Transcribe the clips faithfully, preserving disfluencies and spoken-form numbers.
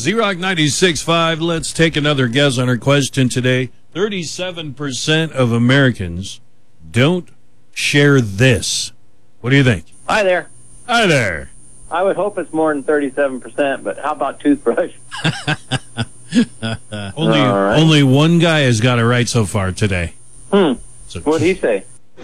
Z-Rock ninety-six point five, let's take another guess on our question today. thirty-seven percent of Americans don't share this. What do you think? Hi there. Hi there. I would hope it's more than thirty-seven percent, but how about toothbrush? only right. only one guy has got it right so far today. Hmm. So, What'd he say?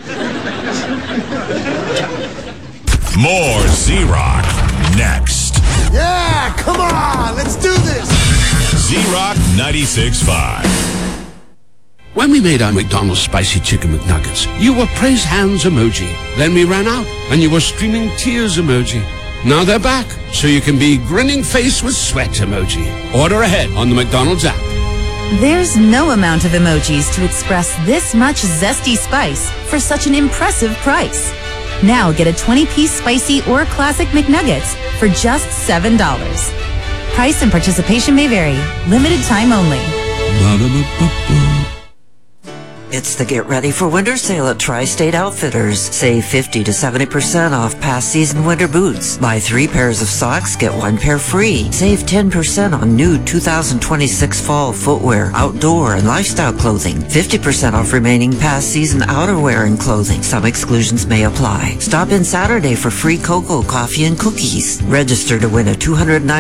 More Z-Rock next. Yeah, come on, let's do this. Z-Rock ninety-six point five. When we made our McDonald's Spicy Chicken McNuggets, you were praise hands emoji. Then we ran out, and you were streaming tears emoji. Now they're back, so you can be grinning face with sweat emoji. Order ahead on the McDonald's app. There's no amount of emojis to express this much zesty spice for such an impressive price. Now get a twenty-piece spicy or classic McNuggets for just seven dollars. Price and participation may vary. Limited time only. It's the Get Ready for Winter sale at Tri-State Outfitters. Save fifty to seventy percent off past season winter boots. Buy three pairs of socks, get one pair free. Save ten percent on new two thousand twenty-six fall footwear, outdoor, and lifestyle clothing. fifty percent off remaining past season outerwear and clothing. Some exclusions may apply. Stop in Saturday for free cocoa, coffee, and cookies. Register to win a two hundred